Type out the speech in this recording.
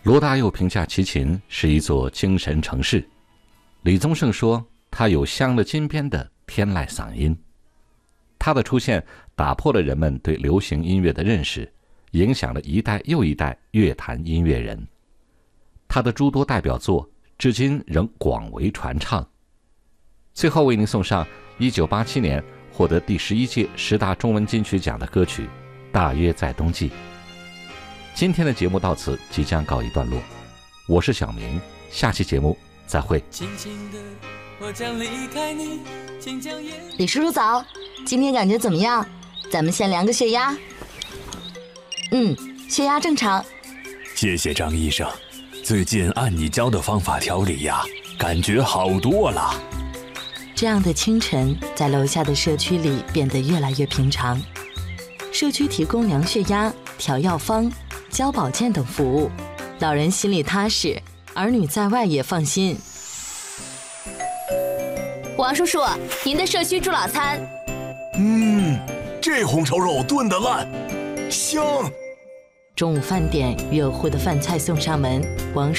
罗大佑评价齐秦是一座精神城市，李宗盛说他有镶了金边的天籁嗓音。他的出现打破了人们对流行音乐的认识，影响了一代又一代乐坛音乐人。他的诸多代表作至今仍广为传唱。最后为您送上1987年获得第11届10大中文金曲奖的歌曲《大约在冬季》。今天的节目到此即将告一段落，我是小明，下期节目再会。 轻轻地我将离开你，请将眼李叔叔早，今天感觉怎么样？咱们先量个血压。血压正常。 谢谢张医生，最近按你教的方法调理呀，感觉好多了。 这样的清晨，在楼下的社区里变得越来越平常。社区提供量血压、调药方、教保健等服务，老人心里踏实，儿女在外也放心。 王叔叔，您的社区助老餐。 这红烧肉炖得烂，香。 中午饭点，热乎的饭菜送上门，王